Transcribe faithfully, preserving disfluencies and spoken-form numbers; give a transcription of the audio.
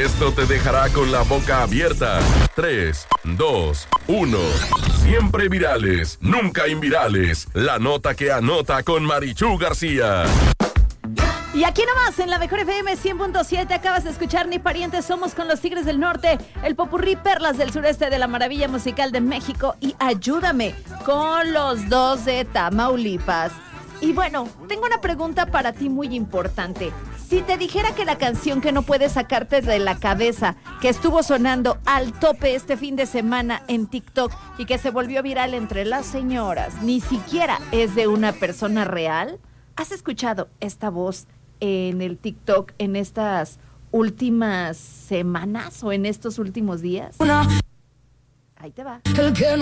Esto te dejará con la boca abierta. tres, dos, uno. Siempre virales, nunca invirales. La nota que anota con Marichú García. Y aquí nomás, en la Mejor F M cien punto siete, acabas de escuchar Ni Parientes Somos con los Tigres del Norte, el popurrí Perlas del Sureste de la Maravilla Musical de México y Ayúdame con los dos de Tamaulipas. Y bueno, tengo una pregunta para ti muy importante. Si te dijera que la canción que no puedes sacarte de la cabeza, que estuvo sonando al tope este fin de semana en TikTok y que se volvió viral entre las señoras, ni siquiera es de una persona real, ¿has escuchado esta voz en el TikTok en estas últimas semanas o en estos últimos días? Ahí te va.